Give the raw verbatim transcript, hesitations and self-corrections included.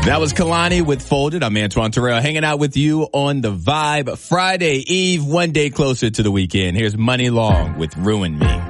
That was Kalani with Folded. I'm Antoine Terrell hanging out with you on the Vibe. Friday Eve, one day closer to the weekend. Here's Money Long with Ruin Me.